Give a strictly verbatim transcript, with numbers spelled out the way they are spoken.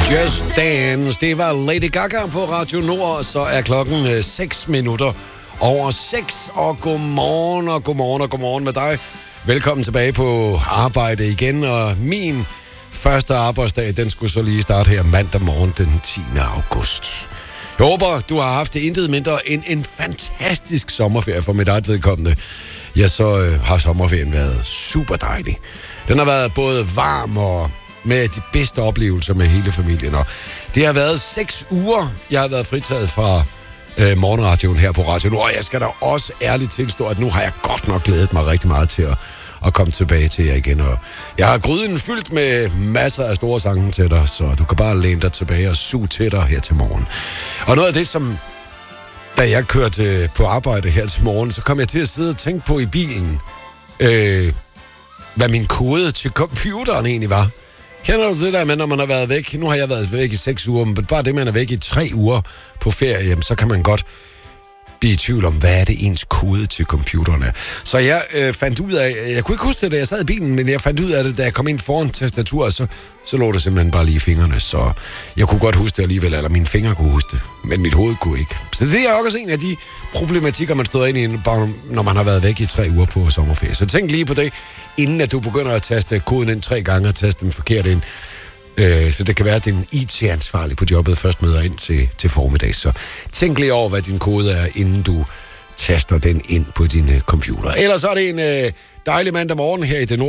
Just Dance, det var Lady Gaga på Radio Nord, så er klokken seks minutter over seks, og godmorgen og godmorgen og godmorgen med dig. Velkommen tilbage på arbejde igen, og min første arbejdsdag, den skulle så lige starte her mandag morgen den tiende august. Jeg håber, du har haft det intet mindre end en fantastisk sommerferie for mit eget vedkommende. Ja, så øh, har sommerferien været super dejlig. Den har været både varm og med de bedste oplevelser med hele familien. Og det har været seks uger, jeg har været fritaget fra øh, morgenradioen her på Radio Nord. Og jeg skal da også ærligt tilstå, at nu har jeg godt nok glædet mig rigtig meget til at, at komme tilbage til jer igen. Og jeg har gryden fyldt med masser af store sange til dig, så du kan bare læne dig tilbage og suge til dig her til morgen. Og noget af det, som da jeg kørte på arbejde her til morgen, så kom jeg til at sidde og tænke på i bilen, øh, hvad min kode til computeren egentlig var. Kender du det der med, når man har været væk? Nu har jeg været væk i seks uger, men bare det, man er væk i tre uger på ferie, så kan man godt blive i tvivl om, hvad er det ens kode til computeren er. Så jeg øh, fandt ud af, jeg kunne ikke huske det, da jeg sad i bilen, men jeg fandt ud af det, da jeg kom ind foran tastaturet, så, så lå det simpelthen bare lige i fingrene, så jeg kunne godt huske det alligevel, eller mine fingre kunne huske det, men mit hoved kunne ikke. Så det er også en af de problematikker, man stod ind i, bare når man har været væk i tre uger på sommerferie. Så tænk lige på det, inden at du begynder at taste koden ind tre gange og taste den forkert ind. Øh, så det kan være, at den I T-ansvarlige på jobbet først møder ind til, til formiddag. Så tænk lige over, hvad din kode er, inden du taster den ind på din uh, computer. Ellers så er det en uh, dejlig mandag morgen her i den